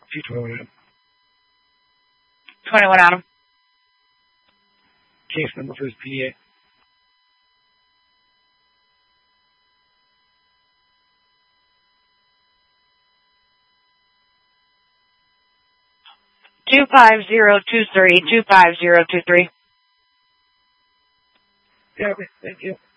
T21 Adam. 21 Adam. Case number for his PDA. Two 5023. Yeah, okay, thank you.